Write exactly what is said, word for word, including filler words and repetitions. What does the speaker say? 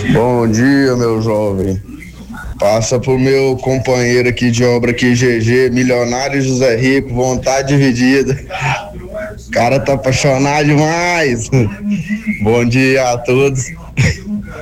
Bom dia, meu jovem. Passa pro meu companheiro aqui de obra aqui, G G, milionário José Rico, vontade dividida. O cara tá apaixonado demais. Bom dia a todos.